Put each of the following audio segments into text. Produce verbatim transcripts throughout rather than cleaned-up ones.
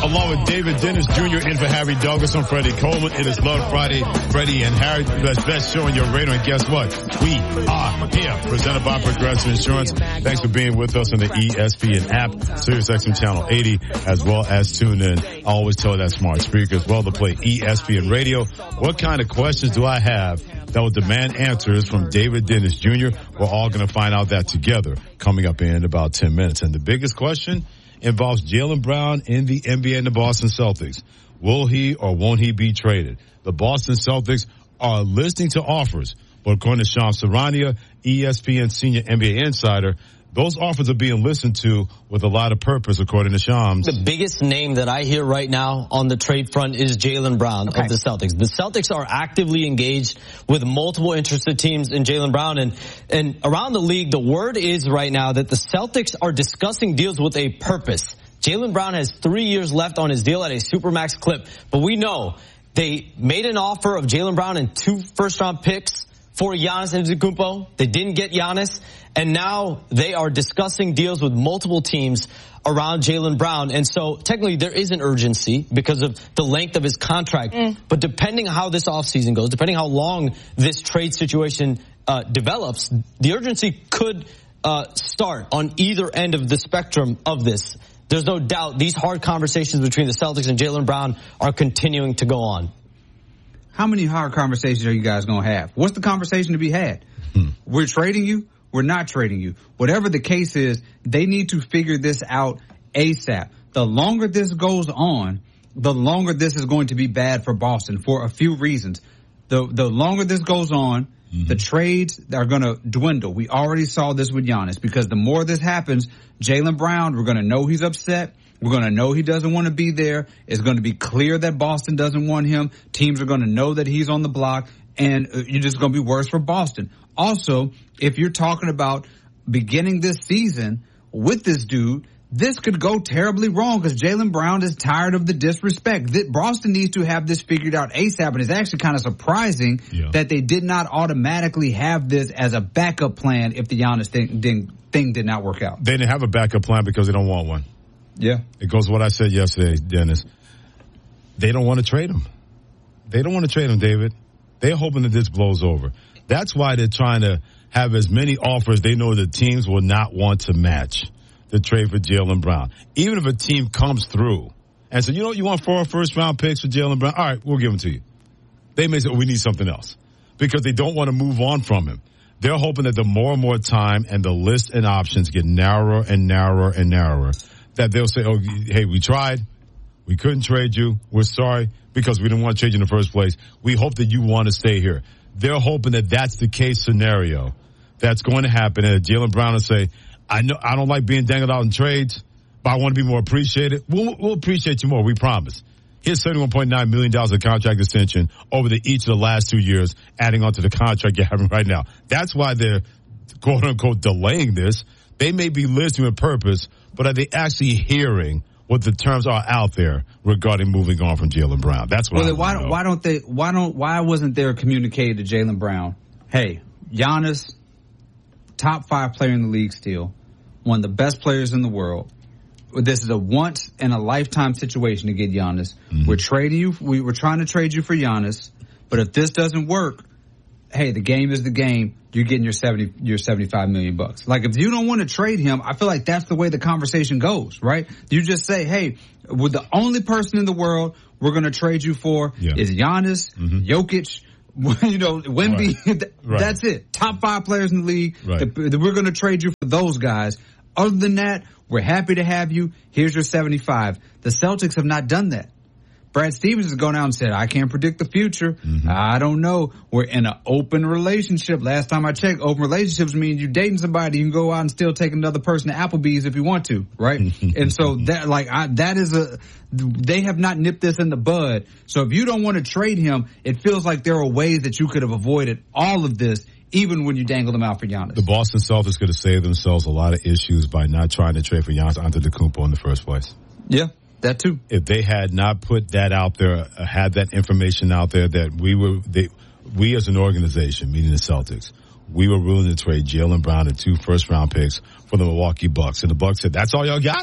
along with David Dennis Junior in for Harry Douglas. I'm Freddie Coleman. It is Love Friday. Freddie and Harry, best, best show on your radar. And guess what? We are here. Presented by Progressive Insurance. Thanks for being with us on the E S P N app, SiriusXM Channel eighty, as well as tune in. I always tell that smart speaker as well to play E S P N Radio. What kind of questions do I have that will demand answers from David Dennis Junior? We're all going to find out that together coming up in about ten minutes. And the biggest question involves Jaylen Brown in the N B A and the Boston Celtics. Will he or won't he be traded? The Boston Celtics are listening to offers, but according to Shams Charania, E S P N senior N B A insider, those offers are being listened to with a lot of purpose, according to Shams. The biggest name that I hear right now on the trade front is Jaylen Brown okay. of the Celtics. The Celtics are actively engaged with multiple interested teams in Jaylen Brown. And, and around the league, the word is right now that the Celtics are discussing deals with a purpose. Jaylen Brown has three years left on his deal at a supermax clip. But we know they made an offer of Jaylen Brown and two first-round picks for Giannis Antetokounmpo. They didn't get Giannis. And now they are discussing deals with multiple teams around Jaylen Brown. And so technically there is an urgency because of the length of his contract. Mm. But depending how this offseason goes, depending how long this trade situation uh, develops, the urgency could uh, start on either end of the spectrum of this. There's no doubt these hard conversations between the Celtics and Jaylen Brown are continuing to go on. How many hard conversations are you guys going to have? What's the conversation to be had? Hmm. We're trading you. We're not trading you. Whatever the case is, they need to figure this out ASAP. The longer this goes on, the longer this is going to be bad for Boston for a few reasons. The the longer this goes on, mm-hmm. the trades are going to dwindle. We already saw this with Giannis because the more this happens, Jaylen Brown, we're going to know he's upset. We're going to know he doesn't want to be there. It's going to be clear that Boston doesn't want him. Teams are going to know that he's on the block, and you're just going to be worse for Boston. Also, if you're talking about beginning this season with this dude, this could go terribly wrong because Jaylen Brown is tired of the disrespect. Boston needs to have this figured out ASAP, and it's actually kind of surprising yeah. that they did not automatically have this as a backup plan if the Giannis thing, thing, thing did not work out. They didn't have a backup plan because they don't want one. Yeah. It goes to what I said yesterday, Dennis. They don't want to trade him. They don't want to trade him, David. They're hoping that this blows over. That's why they're trying to have as many offers they know the teams will not want to match the trade for Jaylen Brown. Even if a team comes through and says, you know what, you want four first-round picks for Jaylen Brown? All right, we'll give them to you. They may say, oh, we need something else because they don't want to move on from him. They're hoping that the more and more time and the list and options get narrower and narrower and narrower, that they'll say, oh, hey, we tried. We couldn't trade you. We're sorry because we didn't want to trade you in the first place. We hope that you want to stay here. They're hoping that that's the case scenario that's going to happen. And Jaylen Brown will say, I know I don't like being dangled out in trades, but I want to be more appreciated. We'll, we'll appreciate you more. We promise. Here's seventy-one point nine million dollars of contract extension over the each of the last two years, adding on to the contract you're having right now. That's why they're, quote unquote, delaying this. They may be listening with purpose, but are they actually hearing what the terms are out there regarding moving on from Jaylen Brown? That's what. Well, I why don't why don't they why don't why wasn't there communicated to Jaylen Brown? Hey, Giannis, top five player in the league still, one of the best players in the world. This is a once in a lifetime situation to get Giannis. Mm-hmm. We're trading you. We, we're trying to trade you for Giannis, but if this doesn't work, hey, the game is the game. You're getting your seventy, your seventy-five million bucks. Like if you don't want to trade him, I feel like that's the way the conversation goes, right? You just say, hey, we're the only person in the world we're going to trade you for yeah. is Giannis, mm-hmm. Jokic, you know, Wemby. Right. Right. That's it. Top five players in the league. Right. We're going to trade you for those guys. Other than that, we're happy to have you. Here's your seventy-five. The Celtics have not done that. Brad Stevens has gone out and said, I can't predict the future. Mm-hmm. I don't know. We're in an open relationship. Last time I checked, open relationships mean you're dating somebody. You can go out and still take another person to Applebee's if you want to, right? And so that, like, I, that is a, they have not nipped this in the bud. So if you don't want to trade him, it feels like there are ways that you could have avoided all of this, even when you dangle them out for Giannis. The Boston Celtics could have saved themselves a lot of issues by not trying to trade for Giannis Antetokounmpo in the first place. Yeah. That too. If they had not put that out there, uh, had that information out there that we were, they, we as an organization, meaning the Celtics, we were willing to trade Jaylen Brown and two first round picks for the Milwaukee Bucks. And the Bucks said, that's all y'all got?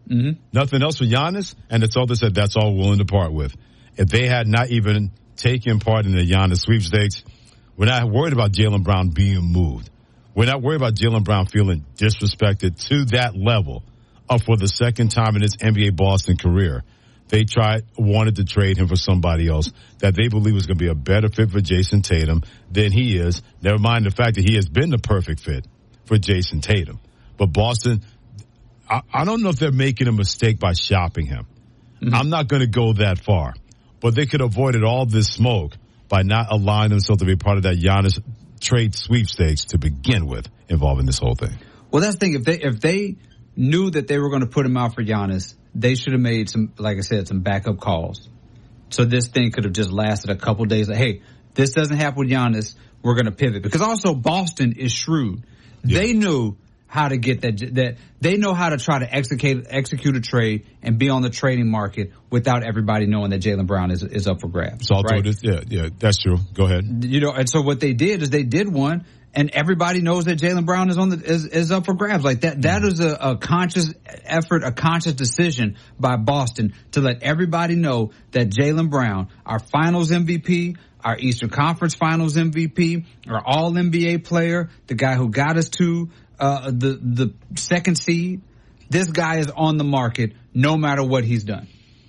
Mm-hmm. Nothing else for Giannis, and the Celtics said that's all we're willing to part with. If they had not even taken part in the Giannis sweepstakes, we're not worried about Jaylen Brown being moved. We're not worried about Jaylen Brown feeling disrespected to that level of for the second time in his N B A Boston career. They tried, wanted to trade him for somebody else that they believe was going to be a better fit for Jason Tatum than he is. Never mind the fact that he has been the perfect fit for Jason Tatum. But Boston, I, I don't know if they're making a mistake by shopping him. Mm-hmm. I'm not going to go that far. But they could have avoided all this smoke by not allowing themselves to be part of that Giannis trade sweepstakes to begin with involving this whole thing. Well, that's the thing. If they, if they knew that they were going to put him out for Giannis, they should have made some, like I said, some backup calls. So this thing could have just lasted a couple days. Like, hey, this doesn't happen with Giannis. We're going to pivot. Because also Boston is shrewd. Yeah. They knew how to get that, that they know how to try to execute, execute a trade and be on the trading market without everybody knowing that Jaylen Brown is, is up for grabs. So right? this, yeah, yeah, that's true. Go ahead. You know, and so what they did is they did one, and everybody knows that Jaylen Brown is on the is, is up for grabs. Like that, that is a, a conscious effort, a conscious decision by Boston to let everybody know that Jaylen Brown, our Finals M V P, our Eastern Conference Finals M V P, our All N B A player, the guy who got us to uh, the the second seed, this guy is on the market no matter what he's done.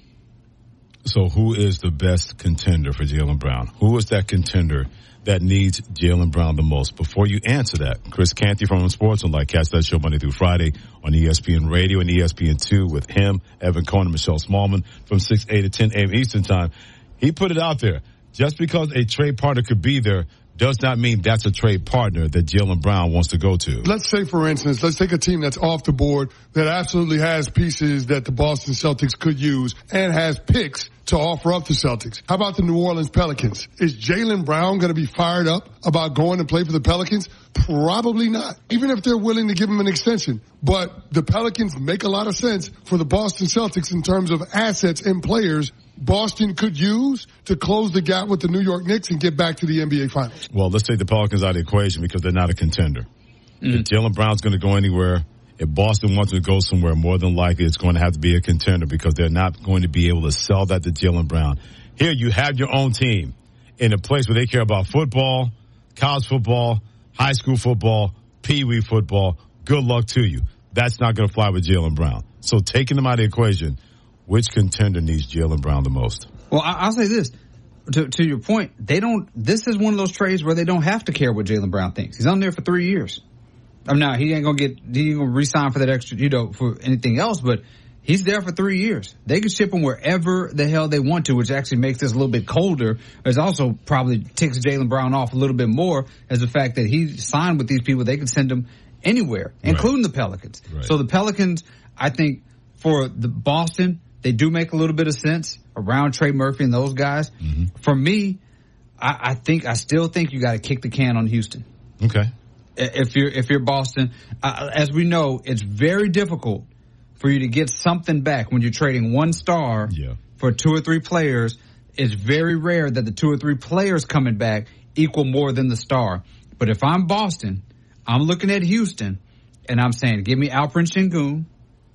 So who is the best contender for Jaylen Brown? Who is that contender that needs Jaylen Brown the most? Before you answer that, Chris Canty from Sports on Like Catch that show Monday through Friday on E S P N Radio and E S P N two with him, Evan Cohen, and Michelle Smallman from six, eight to ten a.m. Eastern Time. He put it out there. Just because a trade partner could be there does not mean that's a trade partner that Jaylen Brown wants to go to. Let's say, for instance, let's take a team that's off the board that absolutely has pieces that the Boston Celtics could use and has picks to offer up to Celtics. How about the New Orleans Pelicans? Is Jaylen Brown going to be fired up about going to play for the Pelicans? Probably not, even if they're willing to give him an extension. But the Pelicans make a lot of sense for the Boston Celtics in terms of assets and players Boston could use to close the gap with the New York Knicks and get back to the N B A Finals. Well, let's take the Pelicans out of the equation because they're not a contender. Mm. If Jaylen Brown's going to go anywhere, if Boston wants to go somewhere, more than likely it's going to have to be a contender because they're not going to be able to sell that to Jaylen Brown. Here you have your own team in a place where they care about football, college football, high school football, pee-wee football. Good luck to you. That's not going to fly with Jaylen Brown. So taking them out of the equation, which contender needs Jaylen Brown the most? Well, I'll say this. To, to your point, they don't. This is one of those trades where they don't have to care what Jaylen Brown thinks. He's on there for three years. I mean, now he ain't gonna get. He ain't gonna re-sign for that extra, you know, for anything else. But he's there for three years. They can ship him wherever the hell they want to, which actually makes this a little bit colder. It's also probably ticks Jaylen Brown off a little bit more as the fact that he signed with these people. They can send him anywhere, including right. the Pelicans. Right. So the Pelicans, I think, for the Boston, they do make a little bit of sense around Trey Murphy and those guys. Mm-hmm. For me, I, I think I still think you got to kick the can on Houston. Okay. If you're if you're Boston, uh, as we know, it's very difficult for you to get something back when you're trading one star yeah. for two or three players. It's very rare that the two or three players coming back equal more than the star. But if I'm Boston, I'm looking at Houston and I'm saying, give me Alperen Sengun,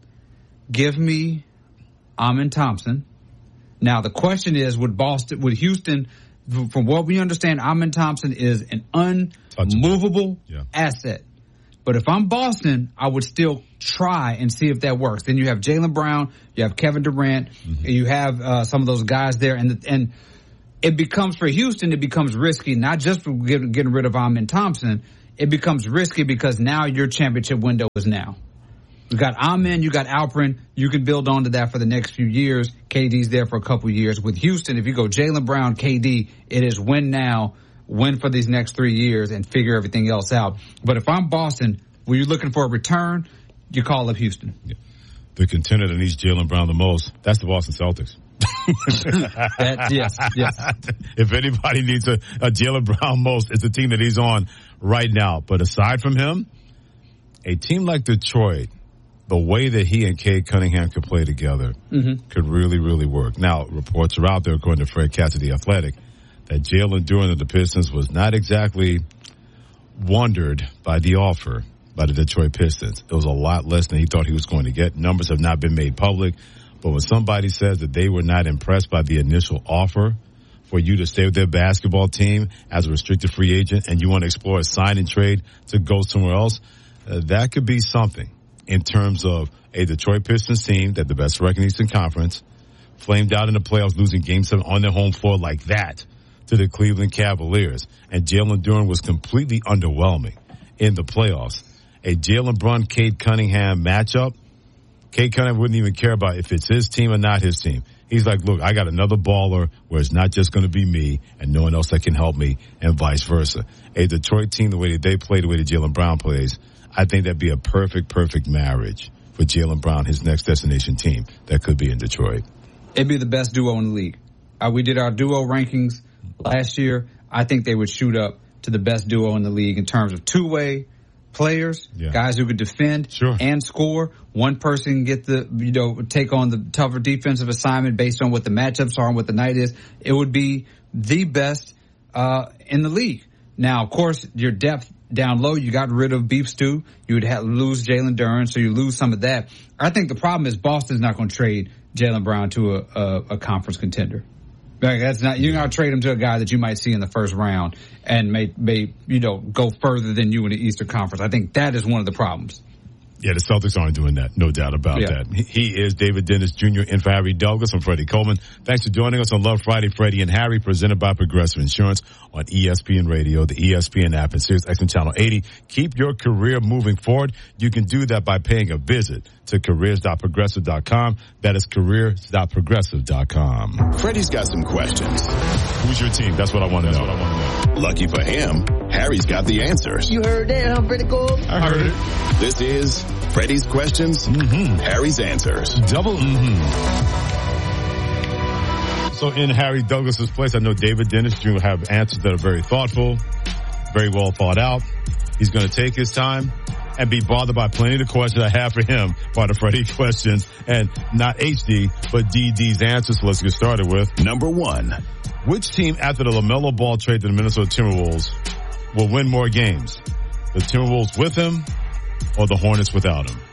give me Amen Thompson. Now the question is, would Boston, would Houston, from what we understand, Amen Thompson is an unmovable yeah. asset. But if I'm Boston, I would still try and see if that works. Then you have Jaylen Brown, you have Kevin Durant, mm-hmm. you have uh, some of those guys there, and the, and it becomes for Houston, it becomes risky not just for getting, getting rid of Amen Thompson. It becomes risky because now your championship window is now. You got Amen, you got Alperen. You can build on to that for the next few years. K D's there for a couple years. With Houston, if you go Jaylen Brown, K D, it is win now, win for these next three years, and figure everything else out. But if I'm Boston, when you're looking for a return, you call up Houston. Yeah. The contender that needs Jaylen Brown the most, that's the Boston Celtics. that, yes, yes. If anybody needs a, a Jaylen Brown most, it's the team that he's on right now. But aside from him, a team like Detroit, the way that he and Cade Cunningham could play together mm-hmm. could really, really work. Now, reports are out there, according to Fred Katz of The Athletic, that Jalen Duren of the Pistons was not exactly wondered by the offer by the Detroit Pistons. It was a lot less than he thought he was going to get. Numbers have not been made public. But when somebody says that they were not impressed by the initial offer for you to stay with their basketball team as a restricted free agent and you want to explore a sign and trade to go somewhere else, uh, that could be something in terms of a Detroit Pistons team that the best record in the Eastern Conference, flamed out in the playoffs, losing game seven on their home floor like that to the Cleveland Cavaliers. And Jalen Duren was completely underwhelming in the playoffs. A Jalen Brunson, Cade Cunningham matchup, Cade Cunningham wouldn't even care about if it's his team or not his team. He's like, look, I got another baller where it's not just going to be me and no one else that can help me, and vice versa. A Detroit team, the way that they play, the way that Jaylen Brown plays, I think that'd be a perfect, perfect marriage for Jaylen Brown, his next destination team that could be in Detroit. It'd be the best duo in the league. Uh, we did our duo rankings last year. I think they would shoot up to the best duo in the league in terms of two-way players, yeah. guys who could defend sure. and score. One person can get the, you know, take on the tougher defensive assignment based on what the matchups are and what the night is. It would be the best uh, in the league. Now, of course, your depth down low, you got rid of Beef Stew. You would have, lose Jalen Duren, so you lose some of that. I think the problem is Boston's not going to trade Jaylen Brown to a, a, a conference contender. Like, that's not, you're going to trade him to a guy that you might see in the first round and may, may, you know, go further than you in the Eastern Conference. I think that is one of the problems. Yeah, the Celtics aren't doing that. No doubt about yeah. that. He is David Dennis Junior in for Harry Douglas. I'm Freddie Coleman. Thanks for joining us on Love Friday, Freddie and Harry, presented by Progressive Insurance on E S P N Radio, the E S P N app, and Sirius X M Channel eighty. Keep your career moving forward. You can do that by paying a visit to careers dot progressive dot com. That is careers dot progressive dot com. Freddie's got some questions. Who's your team? That's what I want to know. What I want to know. Lucky for him, Harry's got the answers. You heard that, huh, Freddie Cole? I heard it. This is Freddie's questions, mm-hmm. Harry's answers. Double mm-hmm. So in Harry Douglas's place, I know David Dennis Junior will have answers that are very thoughtful, very well thought out. He's going to take his time and be bothered by plenty of the questions I have for him, part of Freddie's questions, and not H D, but D D's answers. So let's get started with number one. Which team after the LaMelo Ball trade to the Minnesota Timberwolves will win more games? The Timberwolves with him or the Hornets without him?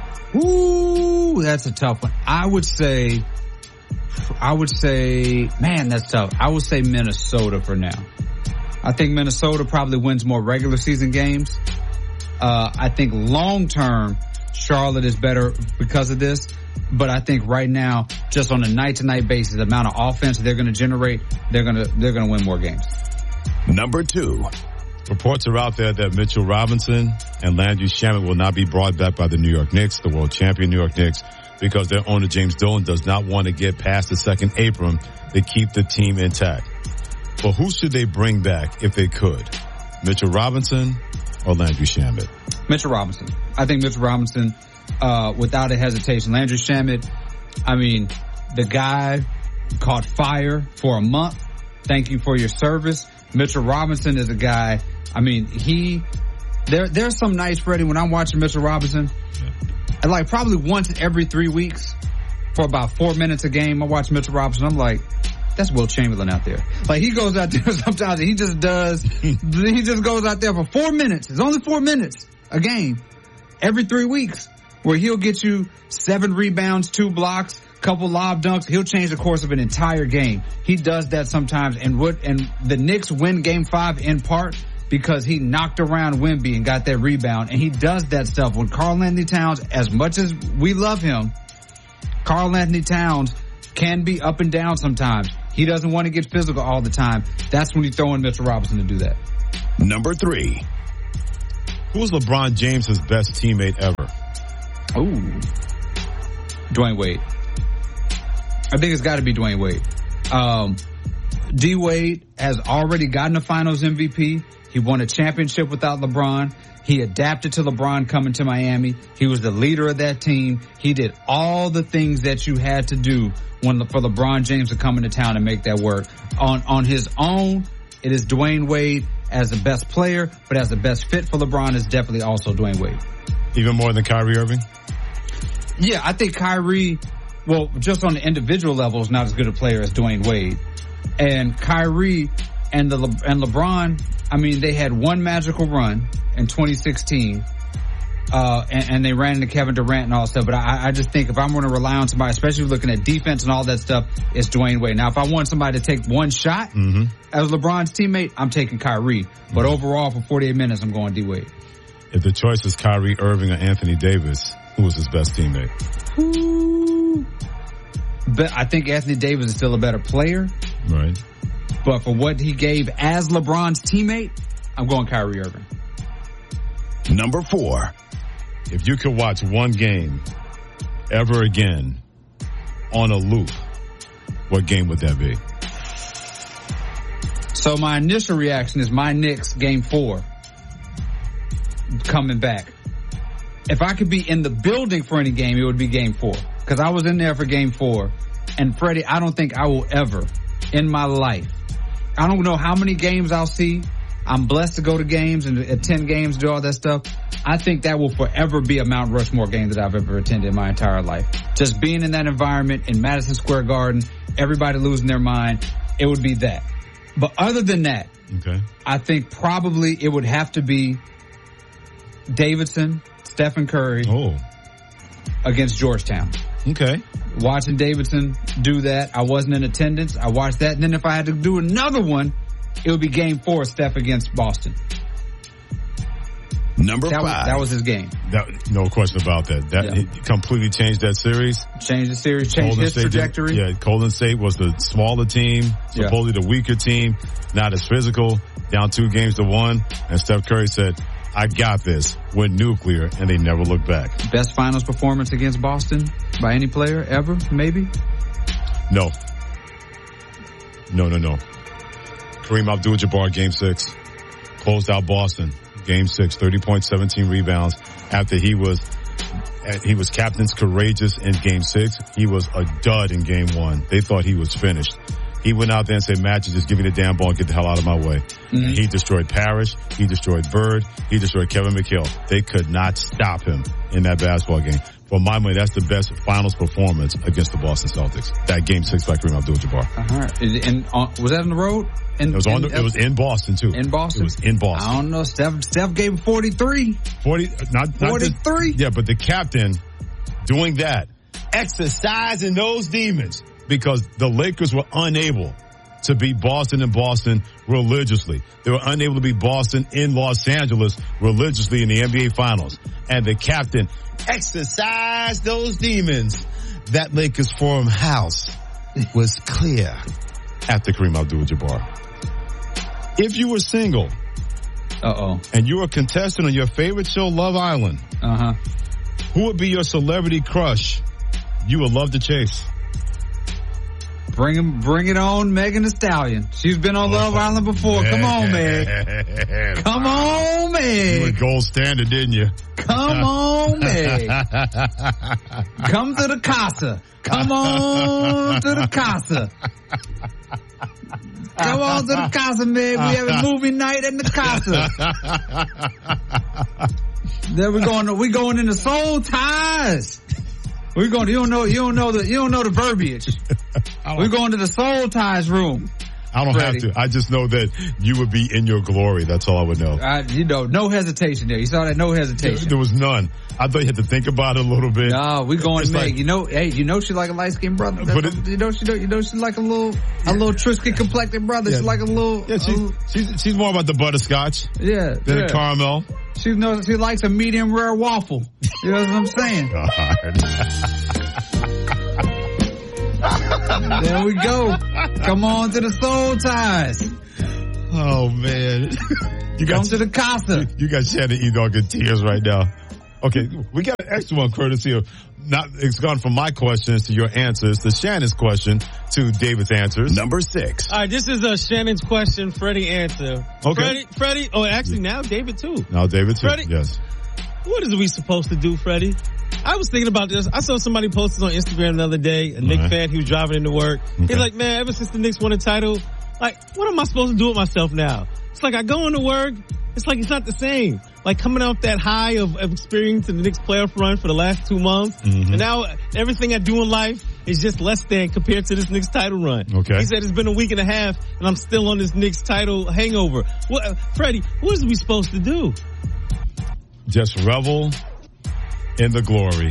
Ooh, that's a tough one. I would say, I would say, man, that's tough. I would say Minnesota for now. I think Minnesota probably wins more regular season games. Uh, I think long term, Charlotte is better because of this. But I think right now, just on a night to night basis, the amount of offense they're going to generate, they're going to, they're going to win more games. Number two. Reports are out there that Mitchell Robinson and Landry Shamet will not be brought back by the New York Knicks, the world champion New York Knicks, because their owner James Dolan does not want to get past the second apron to keep the team intact. But who should they bring back if they could? Mitchell Robinson or Landry Shamet? Mitchell Robinson. I think Mitchell Robinson, uh, without a hesitation. Landry Shamet, I mean, the guy caught fire for a month. Thank you for your service. Mitchell Robinson is a guy, I mean, he, there, there's some nights, Freddie, when I'm watching Mitchell Robinson, and like probably once every three weeks for about four minutes a game, I watch Mitchell Robinson. I'm like, that's Will Chamberlain out there. Like he goes out there sometimes, he just does, he just goes out there for four minutes. It's only four minutes a game every three weeks where he'll get you seven rebounds, two blocks, couple lob dunks. He'll change the course of an entire game. He does that sometimes. And what, and the Knicks win game five in part because he knocked around Wemby and got that rebound. And he does that stuff. When Karl-Anthony Towns, as much as we love him, Karl-Anthony Towns can be up and down sometimes. He doesn't want to get physical all the time. That's when you throw in Mitchell Robinson to do that. Number three. Who's LeBron James' best teammate ever? Ooh. Dwayne Wade. I think it's got to be Dwayne Wade. Um, D Wade has already gotten a Finals M V P. He won a championship without LeBron. He adapted to LeBron coming to Miami. He was the leader of that team. He did all the things that you had to do when for LeBron James to come into town and make that work. On on his own, it is Dwayne Wade as the best player, but as the best fit for LeBron is definitely also Dwayne Wade. Even more than Kyrie Irving? Yeah, I think Kyrie, well, just on the individual level, is not as good a player as Dwayne Wade. And Kyrie and the Le- and LeBron, I mean, they had one magical run in twenty sixteen Uh, and, and they ran into Kevin Durant and all that stuff. But I, I just think if I'm going to rely on somebody, especially looking at defense and all that stuff, it's Dwayne Wade. Now, if I want somebody to take one shot mm-hmm. as LeBron's teammate, I'm taking Kyrie. But mm-hmm. overall, for forty-eight minutes, I'm going D Wade. If the choice is Kyrie Irving or Anthony Davis, who was his best teammate? Ooh. But I think Anthony Davis is still a better player. Right. But for what he gave as LeBron's teammate, I'm going Kyrie Irving. Number four. If you could watch one game ever again on a loop, what game would that be? So my initial reaction is my Knicks game four coming back. If I could be in the building for any game, it would be game four. Because I was in there for game four. And Freddie, I don't think I will ever in my life, I don't know how many games I'll see. I'm blessed to go to games and attend games, do all that stuff. I think that will forever be a Mount Rushmore game that I've ever attended in my entire life. Just being in that environment in Madison Square Garden, everybody losing their mind, it would be that. But other than that, okay, I think probably it would have to be Davidson, Stephen Curry oh. against Georgetown. Okay. Watching Davidson do that, I wasn't in attendance. I watched that. And then if I had to do another one, it would be game four, Steph against Boston. Number that five. Was, that was his game. That, no question about that. That yeah. it completely changed that series. Changed the series, changed Golden his State trajectory. Did, yeah, Golden State was the smaller team, supposedly yeah. the weaker team, not as physical, down two games to one. And Steph Curry said, I got this, went nuclear, and they never looked back. Best finals performance against Boston by any player ever, maybe? No. No, no, no. Kareem Abdul-Jabbar, game six. Closed out Boston, game six, thirty points, seventeen rebounds. After he was, he was captain's courageous in game six. He was a dud in game one. They thought he was finished. He went out there and said, Magic, just give me the damn ball and get the hell out of my way. Mm-hmm. And he destroyed Parrish. He destroyed Bird. He destroyed Kevin McHale. They could not stop him in that basketball game. For my money, that's the best finals performance against the Boston Celtics. That game six by Kareem Abdul-Jabbar. All right. And, uh, was that on the road? In, it was on. The, it was in Boston too. In Boston. It was in Boston. I don't know. Steph. Steph gave him forty-three. Forty. Not, not forty-three. The, yeah, but the captain doing that, exercising those demons, because the Lakers were unable to beat Boston and Boston religiously. They were unable to beat Boston in Los Angeles religiously in the N B A Finals. And the captain exercised those demons. That Lakers Forum house was clear after Kareem Abdul-Jabbar. If you were single, uh-oh, and you were a contestant on your favorite show, Love Island, uh-huh, who would be your celebrity crush you would love to chase? Bring him, bring it on, Megan Thee Stallion. She's been on Love Island before. Come on, Meg. Come on, Meg. You went gold standard, didn't you? Come on, Meg. Come to the casa. Come on to the casa. Come on to the casa, Meg. We have a movie night at the casa. Then we're going to, we going into Soul Ties. We're going. You don't know. You don't know the. You don't know the verbiage. We're going to the Soul Ties room. I don't Freddie. have to. I just know that you would be in your glory. That's all I would know. I, you know, no hesitation there. You saw that? No hesitation. There, there was none. I thought you had to think about it a little bit. No, we going to make. Like, you know, hey, you know she like a light skinned brother. But it, you know she. You know she like a little, a little Triscuit complected brother. Yeah. She like a little. Yeah, she's, uh, she's she's more about the butterscotch. Yeah, than yeah. the caramel. She knows she likes a medium rare waffle. You know what I'm saying? There we go. Come on to the Soul Ties. Oh man, you come to the casa. You, you got Shannon E-Dog in tears right now. Okay, we got an extra one courtesy of not. It's gone from my questions to your answers to Shannon's question to David's answers. Number six. All right, this is uh, Shannon's question. Freddie answer. Okay. Freddie. Freddie. Oh, actually now David too. Now David too. Freddie, yes. What is we supposed to do, Freddie? I was thinking about this. I saw somebody posted on Instagram the other day, a Knicks right. fan. He was driving into work. Okay. He's like, man, ever since the Knicks won a title, like, what am I supposed to do with myself now? It's like I go into work. It's like it's not the same. Like coming off that high of, of experiencing the Knicks playoff run for the last two months. Mm-hmm. And now everything I do in life is just less than compared to this Knicks title run. Okay. He said it's been a week and a half and I'm still on this Knicks title hangover. What, Freddie, what is we supposed to do? Just revel in the glory.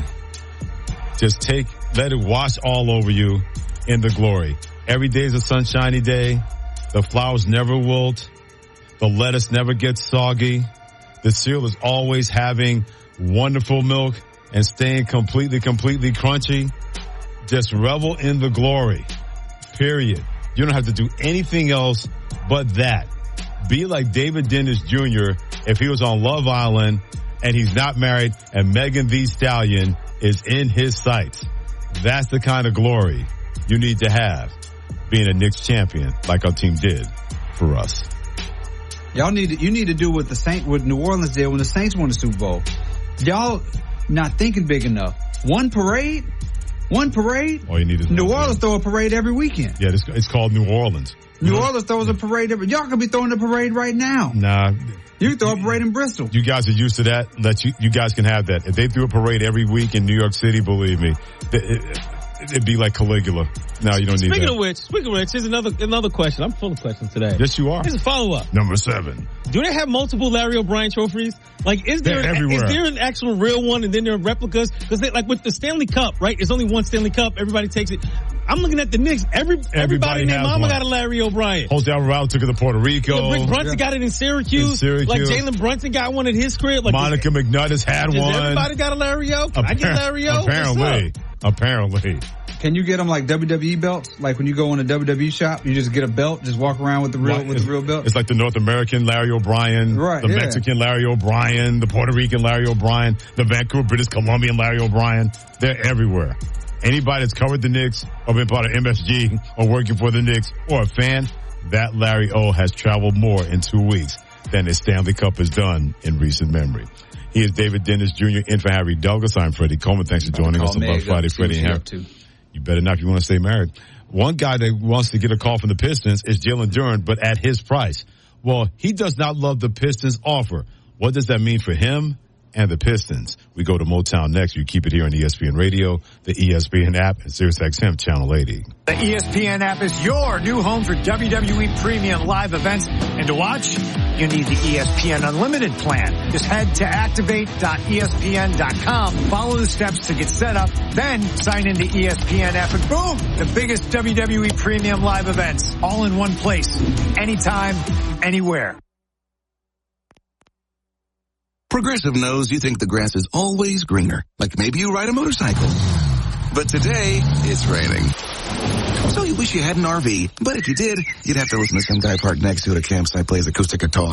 Just take, let it wash all over you in the glory. Every day is a sunshiny day. The flowers never wilt. The lettuce never gets soggy. The cereal is always having wonderful milk and staying completely, completely crunchy. Just revel in the glory. Period. You don't have to do anything else but that. Be like David Dennis Junior if he was on Love Island and he's not married and Megan Thee Stallion is in his sights. That's the kind of glory you need to have being a Knicks champion like our team did for us. Y'all need to, you need to do what the Saint, what New Orleans did when the Saints won the Super Bowl. Y'all not thinking big enough. One parade, one parade. All you need is New Orleans throw a parade every weekend. Yeah, it's, it's called New Orleans. New mm-hmm. Orleans throws a parade every. Y'all could be throwing a parade right now. Nah, you can throw a parade in Bristol. You guys are used to that. Let you you guys can have that. If they threw a parade every week in New York City, believe me, it, it, it'd be like Caligula. No, you don't need speaking that. Of which, speaking of which, here's another another question. I'm full of questions today. Yes, you are. Here's a follow up. Number seven. Do they have multiple Larry O'Brien trophies? Like, is there They're an, everywhere. is there an actual real one and then there are replicas? Because like with the Stanley Cup, right? It's only one Stanley Cup. Everybody takes it. I'm looking at the Knicks. Every everybody, everybody and their mama one. Got a Larry O'Brien. Jose Alvarado took it to Puerto Rico. Rick Brunson yeah. got it in Syracuse. In Syracuse. Like Jalen Brunson got one at his crib. Like Monica does, McNutt had does one. Everybody got a Larry O. Can Appar- I get Larry O? Apparently, apparently. Can you get them like W W E belts? Like when you go in a W W E shop, you just get a belt, just walk around with the real what? with it's, the real belt. It's like the North American Larry O'Brien, right, the yeah. Mexican Larry O'Brien, the Puerto Rican Larry O'Brien, the Vancouver, British Columbian Larry O'Brien. They're everywhere. Anybody that's covered the Knicks or been part of M S G or working for the Knicks or a fan, that Larry O has traveled more in two weeks than the Stanley Cup has done in recent memory. He is David Dennis Junior in for Harry Douglas. I'm Freddie Coleman. Thanks for joining us on Buck Friday, Freddie and Harry. You better not if you want to stay married. One guy that wants to get a call from the Pistons is Jalen Duren, but at his price. Well, he does not love the Pistons offer. What does that mean for him and the Pistons? We go to Motown next. You keep it here on E S P N Radio, the E S P N app, and SiriusXM Channel eighty. The E S P N app is your new home for W W E premium live events. And to watch, you need the E S P N Unlimited plan. Just head to activate dot E S P N dot com. Follow the steps to get set up. Then sign in the E S P N app and boom, the biggest W W E premium live events all in one place. Anytime, anywhere. Progressive knows you think the grass is always greener. Like maybe you ride a motorcycle. But today, it's raining. So you wish you had an R V. But if you did, you'd have to listen to some guy parked next to it at a campsite plays acoustic guitar.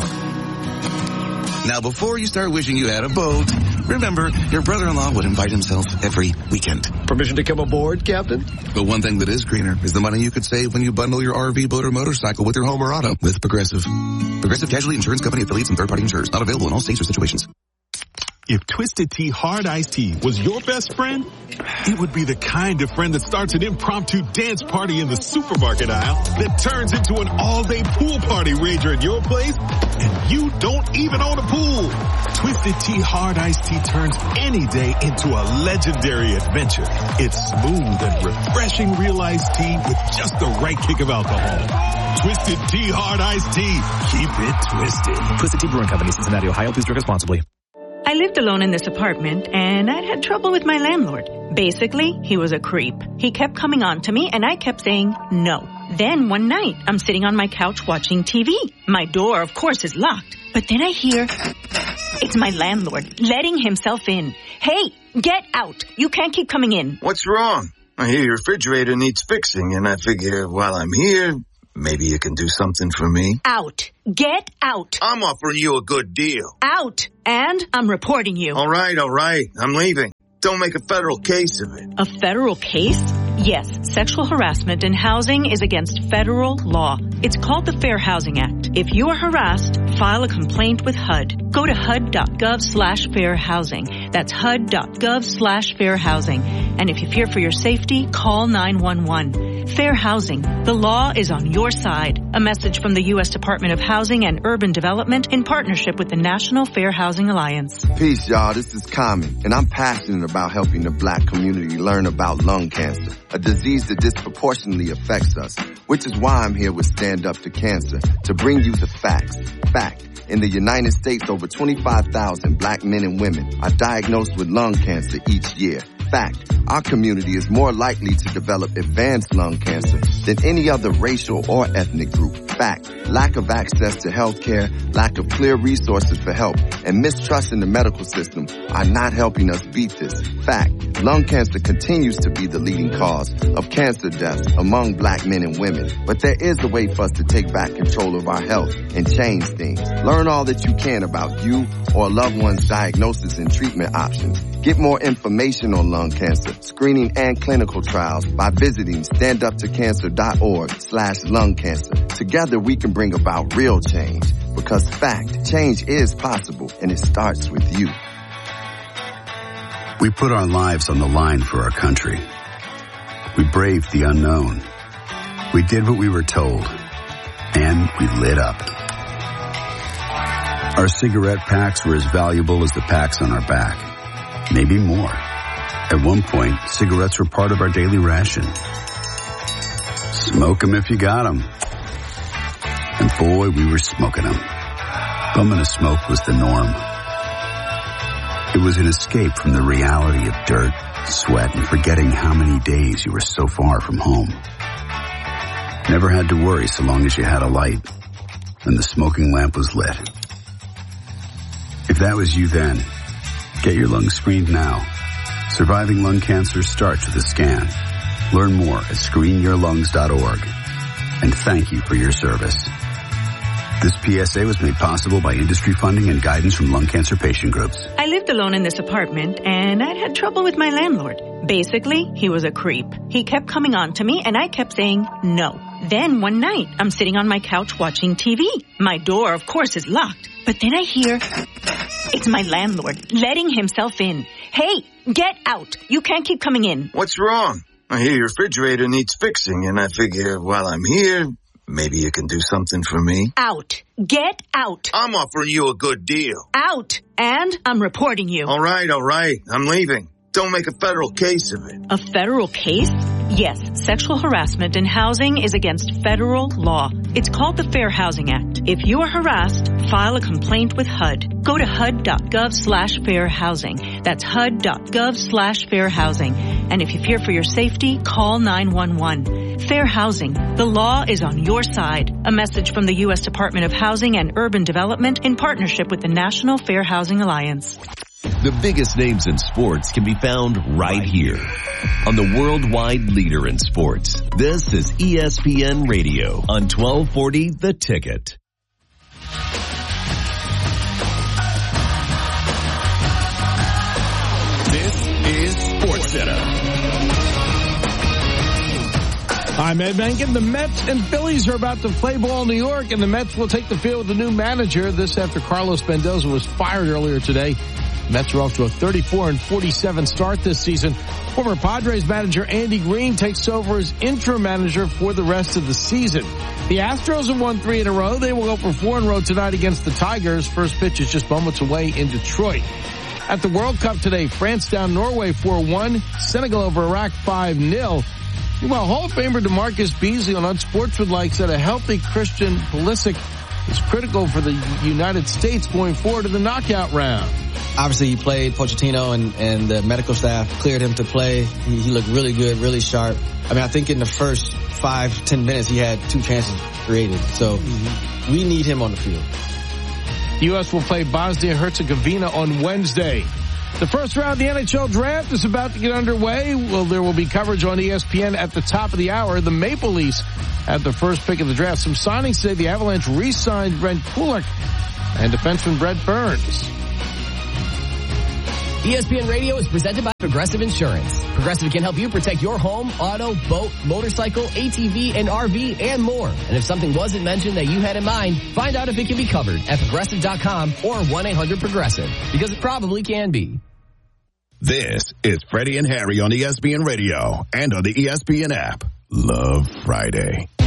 Now, before you start wishing you had a boat, remember, your brother-in-law would invite himself every weekend. Permission to come aboard, Captain? But one thing that is greener is the money you could save when you bundle your R V, boat, or motorcycle with your home or auto with Progressive. Progressive Casualty Insurance Company affiliates and third-party insurers. Not available in all states or situations. If Twisted Tea Hard Iced Tea was your best friend, it would be the kind of friend that starts an impromptu dance party in the supermarket aisle that turns into an all-day pool party rager at your place, and you don't even own a pool. Twisted Tea Hard Iced Tea turns any day into a legendary adventure. It's smooth and refreshing real iced tea with just the right kick of alcohol. Twisted Tea Hard Iced Tea. Keep it twisted. Twisted Tea Brewing Company, Cincinnati, Ohio. Please drink responsibly. I lived alone in this apartment, and I'd had trouble with my landlord. Basically, he was a creep. He kept coming on to me, and I kept saying no. Then one night, I'm sitting on my couch watching T V. My door, of course, is locked. But then I hear, it's my landlord letting himself in. Hey, get out. You can't keep coming in. What's wrong? I hear your refrigerator needs fixing, and I figure while I'm here, maybe you can do something for me. Out. Get out. I'm offering you a good deal. Out. And I'm reporting you. All right, all right. I'm leaving. Don't make a federal case of it. A federal case? Yes, sexual harassment in housing is against federal law. It's called the Fair Housing Act. If you are harassed, file a complaint with H U D. Go to H U D dot gov slash fair housing. That's H U D dot gov slash fair housing. And if you fear for your safety, call nine one one. Fair Housing. The law is on your side. A message from the U S Department of Housing and Urban Development in partnership with the National Fair Housing Alliance. Peace, y'all. This is Common, and I'm passionate about helping the black community learn about lung cancer, a disease that disproportionately affects us. We're which is why I'm here with Stand Up to Cancer, to bring you the facts. Fact. In the United States, over twenty-five thousand black men and women are diagnosed with lung cancer each year. Fact. Our community is more likely to develop advanced lung cancer than any other racial or ethnic group. Fact. Lack of access to health care, lack of clear resources for help, and mistrust in the medical system are not helping us beat this. Fact. Lung cancer continues to be the leading cause of cancer deaths among black men and women. But there is a way for us to take back control of our health and change things. Learn all that you can about you or a loved one's diagnosis and treatment options. Get more information on lung cancer, screening, and clinical trials by visiting standuptocancer.org slash lung cancer. Together we can bring about real change, because fact, change is possible, and it starts with you. We put our lives on the line for our country. We braved the unknown. We did what we were told, and we lit up. Our cigarette packs were as valuable as the packs on our back, maybe more. At one point, cigarettes were part of our daily ration. Smoke 'em if you got 'em. And boy, we were smoking 'em. Bumming a smoke was the norm. It was an escape from the reality of dirt, sweat, and forgetting how many days you were so far from home. Never had to worry so long as you had a light and the smoking lamp was lit. If that was you then, get your lungs screened now. Surviving lung cancer starts with a scan. Learn more at screen your lungs dot org. And thank you for your service. This P S A was made possible by industry funding and guidance from lung cancer patient groups. I lived alone in this apartment, and I'd had trouble with my landlord. Basically, he was a creep. He kept coming on to me, and I kept saying no. Then one night, I'm sitting on my couch watching T V. My door, of course, is locked. But then I hear it's my landlord letting himself in. Hey, get out. You can't keep coming in. What's wrong? I hear your refrigerator needs fixing, and I figure while I'm here, maybe you can do something for me. Out. Get out. I'm offering you a good deal. Out. And I'm reporting you. All right, all right. I'm leaving. Don't make a federal case of it. A federal case? Yes, sexual harassment in housing is against federal law. It's called the Fair Housing Act. If you are harassed, file a complaint with H U D. Go to H U D dot gov slash fair housing. That's H U D dot gov slash fair housing. And if you fear for your safety, call nine one one. Fair housing. The law is on your side. A message from the U S Department of Housing and Urban Development in partnership with the National Fair Housing Alliance. The biggest names in sports can be found right here on the worldwide leader in sports. This is E S P N Radio on twelve forty The Ticket. This is SportsCenter. I'm Ed Menken. The Mets and Phillies are about to play ball in New York, and the Mets will take the field with a new manager. This after Carlos Mendoza was fired earlier today. Mets are off to a thirty-four and forty-seven start this season. Former Padres manager Andy Green takes over as interim manager for the rest of the season. The Astros have won three in a row. They will go for four in a row tonight against the Tigers. First pitch is just moments away in Detroit. At the World Cup today, France down Norway four one, Senegal over Iraq five nil. Meanwhile, Hall of Famer DeMarcus Beasley on Unsportsmanlike said a healthy Christian Pulisic is critical for the United States going forward to the knockout round. Obviously, he played. Pochettino and, and the medical staff cleared him to play. He, he looked really good, really sharp. I mean, I think in the first five, ten minutes, he had two chances created. So mm-hmm. we need him on the field. The U S will play Bosnia-Herzegovina on Wednesday. The first round of the N H L draft is about to get underway. Well, there will be coverage on E S P N at the top of the hour. The Maple Leafs had the first pick of the draft. Some signings say the Avalanche re-signed Brent Kulak and defenseman Brett Burns. E S P N Radio is presented by Progressive Insurance. Progressive can help you protect your home, auto, boat, motorcycle, A T V, and R V, and more. And if something wasn't mentioned that you had in mind, find out if it can be covered at progressive dot com or one eight hundred progressive, because it probably can be. This is Freddie and Harry on E S P N Radio and on the E S P N app. Love Friday.